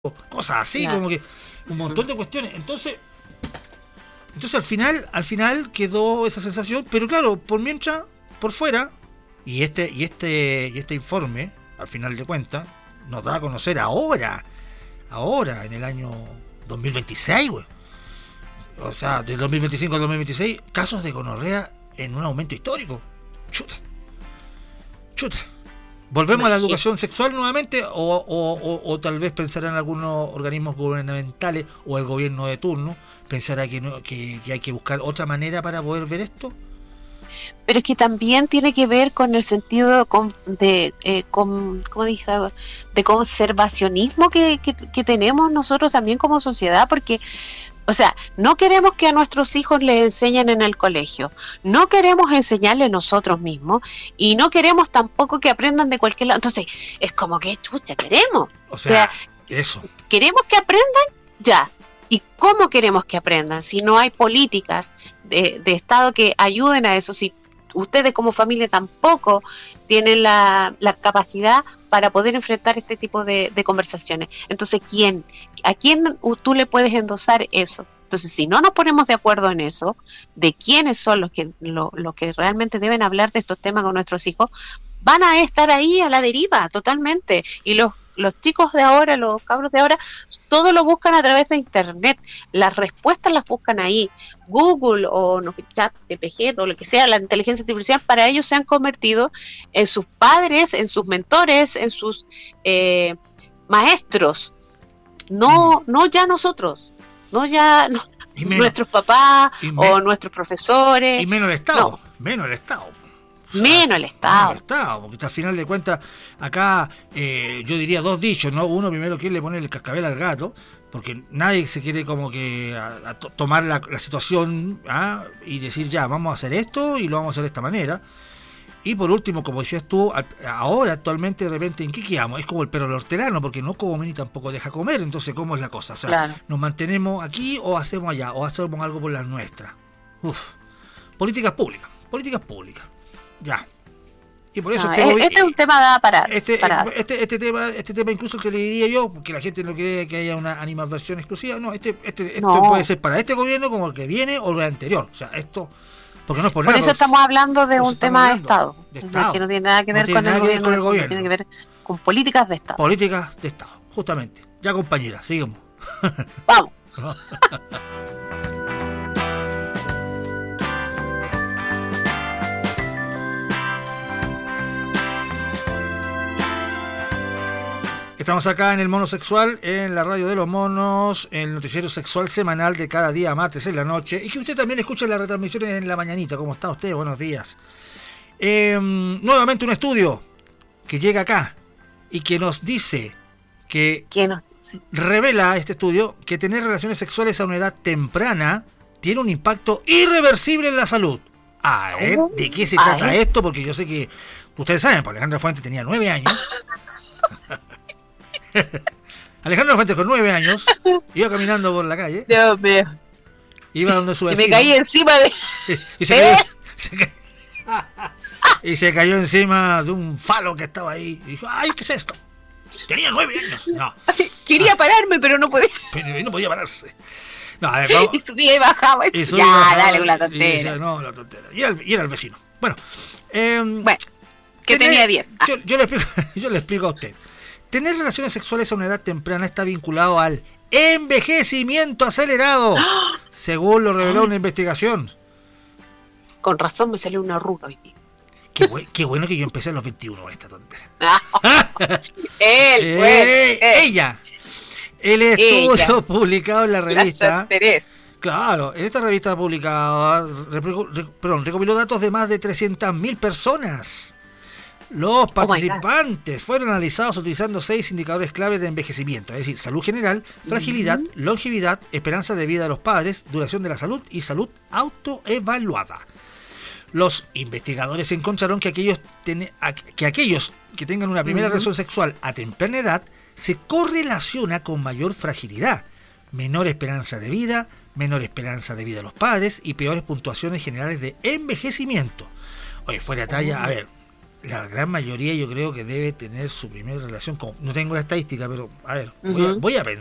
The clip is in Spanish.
cosas así, Claro. como que un montón de cuestiones. Entonces al final quedó esa sensación, pero claro, por mientras, por fuera, y este informe, al final de cuentas, nos da a conocer ahora, en el año 2026, güey. O sea, del 2025 al 2026, casos de gonorrea en un aumento histórico. Chuta, chuta. ¿Volvemos a la Imagínate. educación sexual nuevamente o tal vez pensarán algunos organismos gubernamentales o el gobierno de turno pensará que, no, que hay que buscar otra manera para poder ver esto? Pero es que también tiene que ver con el sentido ¿cómo dije? De conservacionismo que tenemos nosotros también como sociedad, porque, o sea, no queremos que a nuestros hijos les enseñen en el colegio, no queremos enseñarles nosotros mismos y no queremos tampoco que aprendan de cualquier lado. Entonces, es como que, chucha, queremos. O O sea, sea, eso. queremos que aprendan ya. ¿Y cómo queremos que aprendan? Si no hay políticas de Estado que ayuden a eso, si ustedes como familia tampoco tienen la capacidad para poder enfrentar este tipo de conversaciones. Entonces, ¿a quién tú le puedes endosar eso? Entonces, si no nos ponemos de acuerdo en eso, de quiénes son los que realmente deben hablar de estos temas con nuestros hijos, van a estar ahí a la deriva totalmente. Y los chicos de ahora, los cabros de ahora, todo lo buscan a través de internet. Las respuestas las buscan ahí. Google o no, chat, TPG o lo que sea, la inteligencia artificial, para ellos se han convertido en sus padres, en sus mentores, en sus maestros. No ya nosotros, no ya Y menos, nuestros papás y, o me, nuestros profesores. y menos el Estado. No, Menos el Estado. O sea, menos el menos el Estado. Estado, porque al final de cuentas, acá yo diría dos dichos, ¿no? Uno, primero, quiere le pone el cascabel al gato, porque nadie se quiere como que tomar la situación y decir, ya, vamos a hacer esto y lo vamos a hacer de esta manera. Y por último, como decías tú, ahora actualmente de repente, ¿en qué quedamos? Es como el perro del hortelano, porque no come ni tampoco deja comer, entonces ¿cómo es la cosa? O sea, Claro. ¿nos mantenemos aquí o hacemos allá? ¿O hacemos algo por las nuestras? Uf. Políticas públicas. Ya. Y por eso No, este es un tema para este tema incluso que le diría yo, porque la gente no cree que haya una animadversión exclusiva, no, esto no. puede ser para este gobierno como el que viene o el anterior, o sea, esto, porque no es por Por nada, eso estamos hablando de por eso un estamos tema de hablando Estado, que no tiene nada que ver con el gobierno, tiene que ver con políticas de Estado. políticas de Estado, justamente. Ya, compañera, sigamos. Vamos. Estamos acá en el Mono Sexual, en la radio de los monos, el noticiero sexual semanal de cada día martes en la noche, y que usted también escucha las retransmisiones en la mañanita. ¿Cómo está usted? Buenos días. Nuevamente un estudio que llega acá y que nos dice que revela este estudio que tener relaciones sexuales a una edad temprana tiene un impacto irreversible en la salud. ¿De qué se trata esto? Porque yo sé que ustedes saben, pues Alejandra Fuentes tenía 9 años. Alejandra Fuentes con 9 años iba caminando por la calle. Dios mío. Iba donde su vecino. Y me caí encima de... y se cayó encima de un falo que estaba ahí. Y dijo, ¡ay, qué es esto! Tenía 9 años. No. Quería pararme, pero no podía. Pero no podía pararse. No, a ver, y subía y bajaba. Dale una tontera. Y decía, no, la tontera. Y era el vecino. Bueno. Que tenía 10. Yo le explico a usted. Tener relaciones sexuales a una edad temprana está vinculado al envejecimiento acelerado, según lo reveló una investigación. Con razón me salió una arruga hoy día. Qué bueno que yo empecé a los 21 con esta tontera. Ella. El estudio publicado en la revista. Claro, en esta revista publicada, recopiló datos de más de 300.000 personas. Los participantes fueron analizados utilizando 6 indicadores clave de envejecimiento, es decir, salud general, fragilidad, longevidad, esperanza de vida de los padres, duración de la salud y salud autoevaluada. Los investigadores encontraron que aquellos que tengan una primera relación sexual a temprana edad se correlaciona con mayor fragilidad, menor esperanza de vida de los padres y peores puntuaciones generales de envejecimiento. Oye, fuera de talla, a ver, la gran mayoría yo creo que debe tener su primera relación con, no tengo la estadística, pero a ver, voy a